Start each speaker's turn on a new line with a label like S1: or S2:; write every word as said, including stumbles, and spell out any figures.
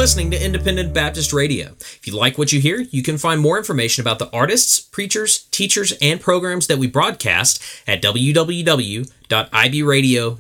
S1: listening to Independent Baptist Radio. If you like what you hear, you can find more information about the artists, preachers, teachers, and programs that we broadcast at w w w dot i b radio